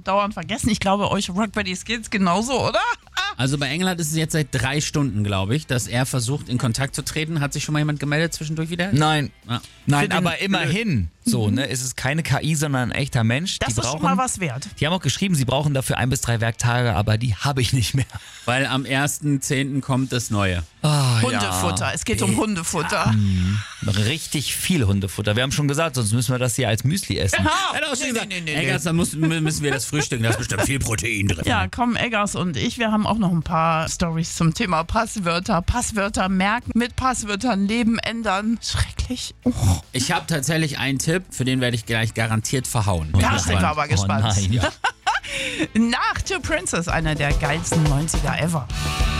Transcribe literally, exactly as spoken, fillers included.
dauernd vergessen. Ich glaube, euch Rockbuddies geht's genauso, oder? Also bei Engelhardt ist es jetzt seit drei Stunden, glaube ich, dass er versucht, in Kontakt zu treten. Hat sich schon mal jemand gemeldet zwischendurch wieder? Nein, Ah. nein, aber immerhin. So, ne, es ist keine K I, sondern ein echter Mensch. Das die ist brauchen, schon mal was wert. Die haben auch geschrieben, sie brauchen dafür ein bis drei Werktage, aber die habe ich nicht mehr. Weil am ersten zehnten kommt das Neue. Oh, Hundefutter, ja. es geht um Hundefutter. Richtig viel Hundefutter. Wir haben schon gesagt, sonst müssen wir das hier als Müsli essen. Er hat auch schon gesagt, Eggers, da muss, müssen wir das frühstücken, da ist bestimmt viel Protein drin. Ja, komm, Eggers und ich, wir haben auch noch ein paar Storys zum Thema Passwörter. Passwörter merken, mit Passwörtern Leben ändern. Schrecklich. Oh. Ich habe tatsächlich einen Tipp, für den werde ich gleich garantiert verhauen. Da sind wir aber gespannt. Oh nein, ja. Nach To Princess, einer der geilsten neunziger ever.